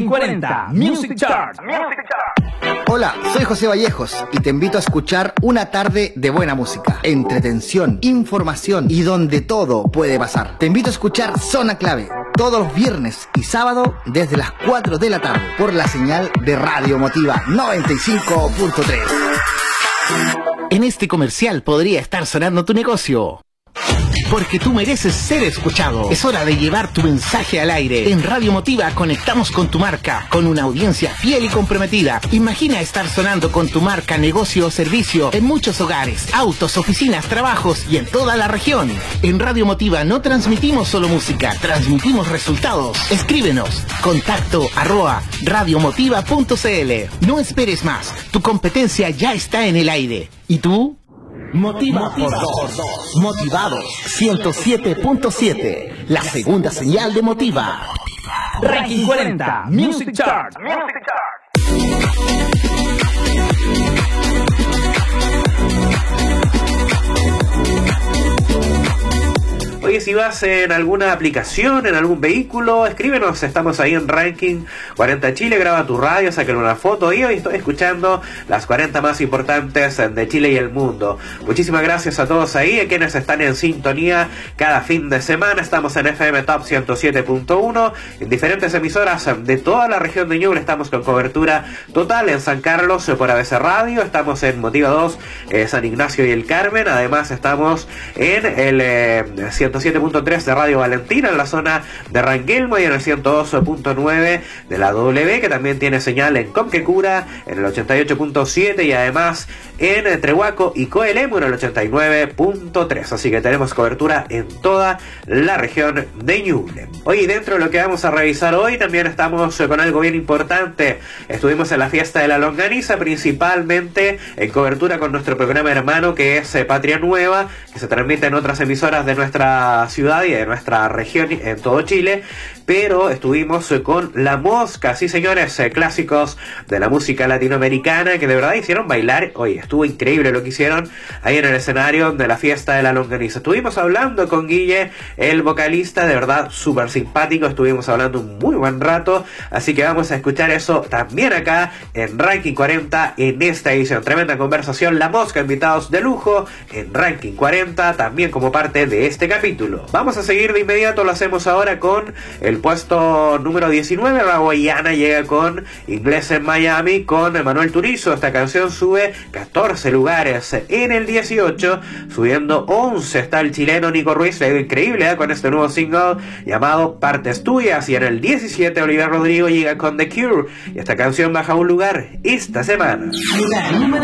40 Music Chart. Hola, soy José Vallejos y te invito a escuchar una tarde de buena música, entretención, información y donde todo puede pasar. Te invito a escuchar Zona Clave todos los viernes y sábado desde las 4 de la tarde por la señal de Radio Motiva 95.3. En este comercial podría estar sonando tu negocio. Porque tú mereces ser escuchado. Es hora de llevar tu mensaje al aire. En Radio Motiva conectamos con tu marca, con una audiencia fiel y comprometida. Imagina estar sonando con tu marca, negocio o servicio en muchos hogares, autos, oficinas, trabajos y en toda la región. En Radio Motiva no transmitimos solo música, transmitimos resultados. Escríbenos, contacto@radiomotiva.cl. No esperes más, tu competencia ya está en el aire. ¿Y tú? Motiva por dos. Motivados 107.7. La segunda señal de Motiva. Ranking 40 Music Chart. Oye, si vas en alguna aplicación, en algún vehículo, escríbenos, estamos ahí en Ranking 40 Chile, graba tu radio, sáquenle una foto y hoy estoy escuchando las 40 más importantes de Chile y el mundo. Muchísimas gracias a todos ahí, a quienes están en sintonía cada fin de semana. Estamos en FM Top 107.1, en diferentes emisoras de toda la región de Ñuble, estamos con cobertura total en San Carlos por ABC Radio, estamos en Motiva 2, San Ignacio y el Carmen, además estamos en el 107.3 de Radio Valentina en la zona de Ranquelmo y en el 102.9 de la W, que también tiene señal en Comquecura en el 88.7 y además en Trehuaco y Coelemu en el 89.3, así que tenemos cobertura en toda la región de Ñuble. Hoy dentro de lo que vamos a revisar hoy también estamos con algo bien importante. Estuvimos en la fiesta de la longaniza, principalmente en cobertura con nuestro programa hermano que es Patria Nueva, que se transmite en otras emisoras de nuestra ciudad y de nuestra región en todo Chile, pero estuvimos con La Mosca, sí señores, clásicos de la música latinoamericana que de verdad hicieron bailar. Oye, estuvo increíble lo que hicieron ahí en el escenario de la fiesta de la longaniza. Estuvimos hablando con Guille, el vocalista, de verdad súper simpático, estuvimos hablando un muy buen rato, así que vamos a escuchar eso también acá en Ranking 40 en esta edición. Tremenda conversación, La Mosca, invitados de lujo en Ranking 40, también como parte de este capítulo. Vamos a seguir de inmediato, lo hacemos ahora con el puesto número 19, La Guayana llega con Inglés en Miami con Manuel Turizo. Esta canción sube 14 lugares. En el 18, subiendo 11, está el chileno Nico Ruiz, le ha ido increíble con este nuevo single llamado Partes Tuyas. Y en el 17, Oliver Rodrigo llega con The Cure y esta canción baja un lugar esta semana.